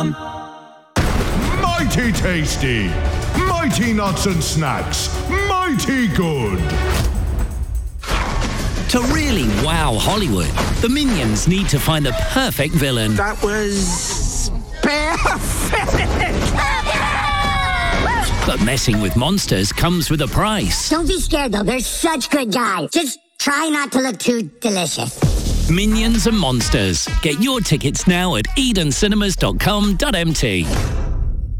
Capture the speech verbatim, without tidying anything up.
com. Mighty tasty! Mighty nuts and snacks! Mighty good! To really wow Hollywood, the Minions need to find the perfect villain. That was... But messing with monsters comes with a price. Don't be scared, though. They're such good guys. Just try not to look too delicious. Minions and Monsters. Get your tickets now at eden cinemas dot com dot m t.